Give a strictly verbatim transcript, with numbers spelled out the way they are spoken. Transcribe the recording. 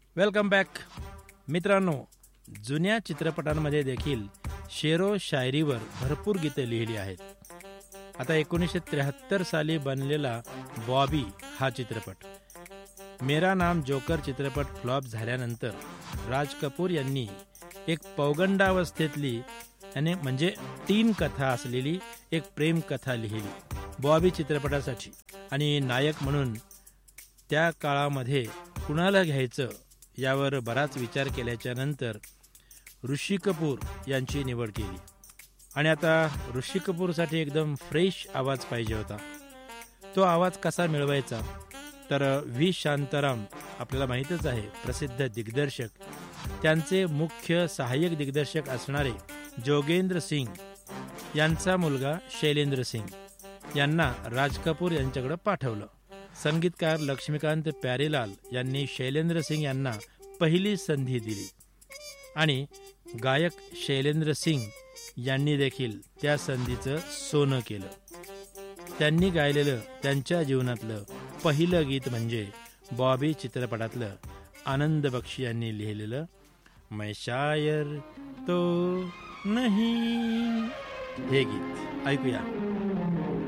Welcome back मित्रांनो. जुन्या चित्रपटांमध्ये देखील शेरो शायरीवर भरपूर गीते लिहिली आहेत. आता एकोणीसशे त्र्याहत्तर साली बनलेला बॉबी हा चित्रपट, मेरा नाम जोकर चित्रपट फ्लॉप झाल्यानंतर राज कपूर यांनी एक पौगंडावस्थेतली आणि म्हणजे टीन कथा असलेली एक प्रेम कथा लिहिली बॉबी चित्रपटासाठी. आणि नायक म्हणून त्या काळामध्ये कुणाला घ्यायचं यावर बराच विचार केल्याच्या नंतर ऋषी कपूर यांची निवड केली. आणि आता ऋषी कपूरसाठी एकदम फ्रेश आवाज पाहिजे होता. तो आवाज कसा मिळवायचा तर व्ही शांताराम आपल्याला माहीतच आहे, प्रसिद्ध दिग्दर्शक. त्यांचे मुख्य सहाय्यक दिग्दर्शक असणारे जोगेंद्र सिंग यांचा मुलगा शैलेंद्र सिंग यांना राज कपूर यांच्याकडे पाठवलं. संगीतकार लक्ष्मीकांत प्यारेलाल यांनी शैलेंद्र सिंग यांना पहिली संधी दिली आणि गायक शैलेंद्र सिंग यांनी देखील त्या संधीचं सोनं केलं. त्यांनी गायलेलं त्यांच्या जीवनातलं पहिलं गीत म्हणजे बॉबी चित्रपटातलं आनंद बक्षी यांनी लिहिलेलं मैं शायर तो नहीं हे गीत. ऐकूया.